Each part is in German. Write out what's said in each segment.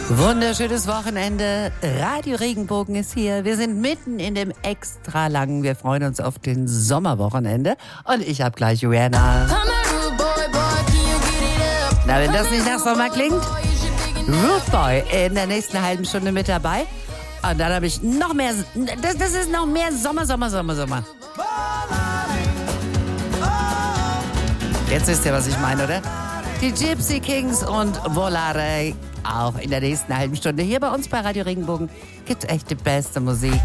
Wunderschönes Wochenende. Radio Regenbogen ist hier. Wir sind mitten in dem extra langen. Wir freuen uns auf den Sommerwochenende. Und ich habe gleich Rihanna. Na, wenn das nicht nach Sommer klingt. Rude Boy in der nächsten halben Stunde mit dabei. Und dann habe ich noch mehr. Das ist noch mehr Sommer. Jetzt wisst ihr, was ich meine, oder? Die Gypsy Kings und Volare. Auch in der nächsten halben Stunde hier bei uns bei Radio Regenbogen gibt's echt die beste Musik.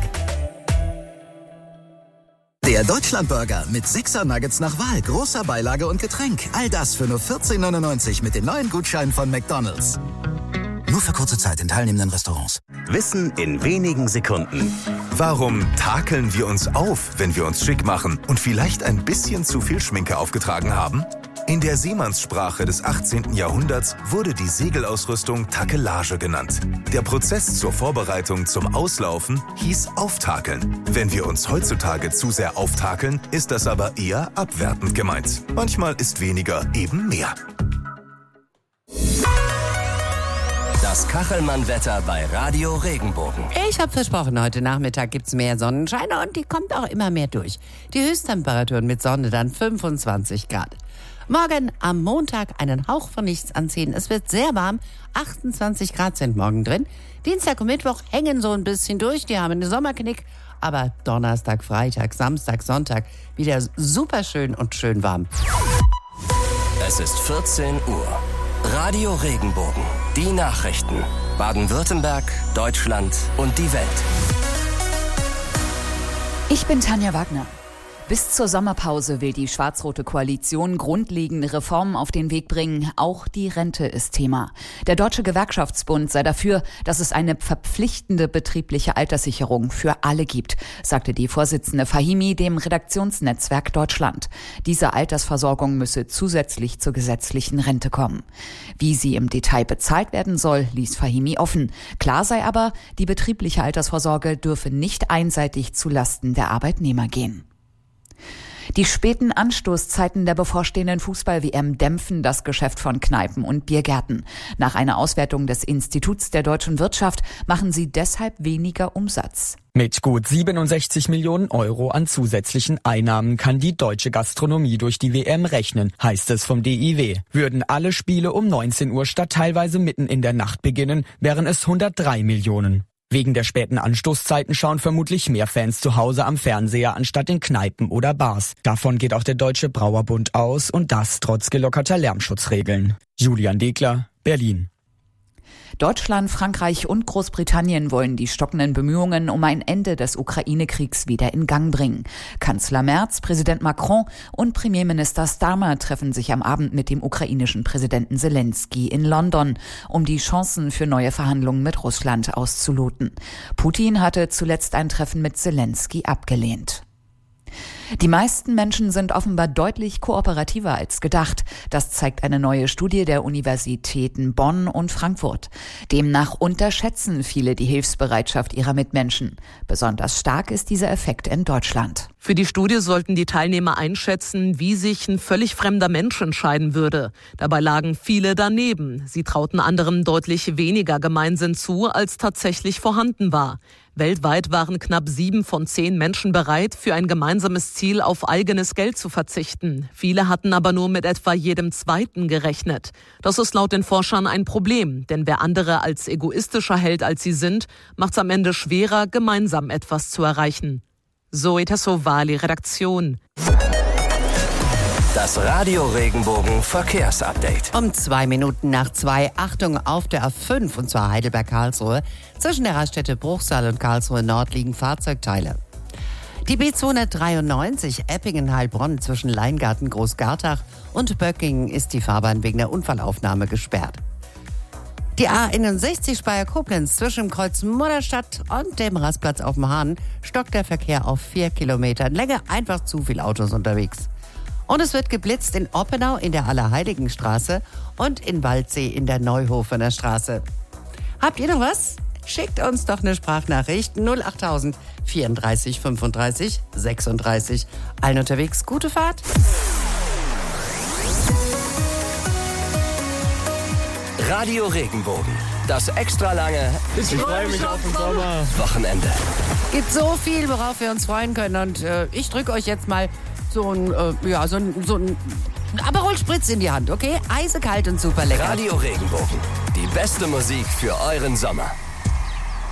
Der Deutschlandburger mit 6er Nuggets nach Wahl, großer Beilage und Getränk. All das für nur 14,99 mit den neuen Gutscheinen von McDonald's. Nur für kurze Zeit in teilnehmenden Restaurants. Wissen in wenigen Sekunden. Warum takeln wir uns auf, wenn wir uns schick machen und vielleicht ein bisschen zu viel Schminke aufgetragen haben? In der Seemannssprache des 18. Jahrhunderts wurde die Segelausrüstung Takelage genannt. Der Prozess zur Vorbereitung zum Auslaufen hieß Auftakeln. Wenn wir uns heutzutage zu sehr auftakeln, ist das aber eher abwertend gemeint. Manchmal ist weniger eben mehr. Das Kachelmann-Wetter bei Radio Regenbogen. Ich habe versprochen, heute Nachmittag gibt's mehr Sonnenschein und die kommt auch immer mehr durch. Die Höchsttemperaturen mit Sonne dann 25 Grad. Morgen am Montag einen Hauch von nichts anziehen. Es wird sehr warm. 28 Grad sind morgen drin. Dienstag und Mittwoch hängen so ein bisschen durch. Die haben einen Sommerknick. Aber Donnerstag, Freitag, Samstag, Sonntag wieder super schön und schön warm. Es ist 14 Uhr. Radio Regenbogen. Die Nachrichten. Baden-Württemberg, Deutschland und die Welt. Ich bin Tanja Wagner. Bis zur Sommerpause will die schwarz-rote Koalition grundlegende Reformen auf den Weg bringen. Auch die Rente ist Thema. Der Deutsche Gewerkschaftsbund sei dafür, dass es eine verpflichtende betriebliche Alterssicherung für alle gibt, sagte die Vorsitzende Fahimi dem Redaktionsnetzwerk Deutschland. Diese Altersversorgung müsse zusätzlich zur gesetzlichen Rente kommen. Wie sie im Detail bezahlt werden soll, ließ Fahimi offen. Klar sei aber, die betriebliche Altersvorsorge dürfe nicht einseitig zulasten der Arbeitnehmer gehen. Die späten Anstoßzeiten der bevorstehenden Fußball-WM dämpfen das Geschäft von Kneipen und Biergärten. Nach einer Auswertung des Instituts der deutschen Wirtschaft machen sie deshalb weniger Umsatz. Mit gut 67 Millionen Euro an zusätzlichen Einnahmen kann die deutsche Gastronomie durch die WM rechnen, heißt es vom DIW. Würden alle Spiele um 19 Uhr statt teilweise mitten in der Nacht beginnen, wären es 103 Millionen. Wegen der späten Anstoßzeiten schauen vermutlich mehr Fans zu Hause am Fernseher anstatt in Kneipen oder Bars. Davon geht auch der Deutsche Brauerbund aus und das trotz gelockerter Lärmschutzregeln. Julian Degler, Berlin. Deutschland, Frankreich und Großbritannien wollen die stockenden Bemühungen um ein Ende des Ukraine-Kriegs wieder in Gang bringen. Kanzler Merz, Präsident Macron und Premierminister Starmer treffen sich am Abend mit dem ukrainischen Präsidenten Zelensky in London, um die Chancen für neue Verhandlungen mit Russland auszuloten. Putin hatte zuletzt ein Treffen mit Zelensky abgelehnt. Die meisten Menschen sind offenbar deutlich kooperativer als gedacht. Das zeigt eine neue Studie der Universitäten Bonn und Frankfurt. Demnach unterschätzen viele die Hilfsbereitschaft ihrer Mitmenschen. Besonders stark ist dieser Effekt in Deutschland. Für die Studie sollten die Teilnehmer einschätzen, wie sich ein völlig fremder Mensch entscheiden würde. Dabei lagen viele daneben. Sie trauten anderen deutlich weniger Gemeinsinn zu, als tatsächlich vorhanden war. Weltweit waren knapp 7 von 10 Menschen bereit, für ein gemeinsames Ziel auf eigenes Geld zu verzichten. Viele hatten aber nur mit etwa jedem Zweiten gerechnet. Das ist laut den Forschern ein Problem, denn wer andere als egoistischer hält, als sie sind, macht es am Ende schwerer, gemeinsam etwas zu erreichen. Zoe Tassovali, Redaktion. Das Radio Regenbogen Verkehrsupdate. Um 2 Minuten nach 2, Achtung auf der A5, und zwar Heidelberg-Karlsruhe. Zwischen der Raststätte Bruchsal und Karlsruhe Nord liegen Fahrzeugteile. Die B293 Eppingen-Heilbronn zwischen Leingarten, Großgartach und Böckingen ist die Fahrbahn wegen der Unfallaufnahme gesperrt. Die A61 Speyer-Koblenz zwischen Kreuz Mutterstadt und dem Rastplatz auf dem Hahn stockt der Verkehr auf 4 Kilometern Länge, einfach zu viele Autos unterwegs. Und es wird geblitzt in Oppenau in der Allerheiligenstraße und in Waldsee in der Neuhofener Straße. Habt ihr noch was? Schickt uns doch eine Sprachnachricht 08000 34 35 36. Allen unterwegs, gute Fahrt. Radio Regenbogen. das extra lange Ich freue mich auf den Sommer. Wochenende. Gibt so viel, worauf wir uns freuen können. Und ich drücke euch jetzt mal so ein Aperol Spritz in die Hand, okay? Eisekalt und super lecker. Radio Regenbogen. Die beste Musik für euren Sommer.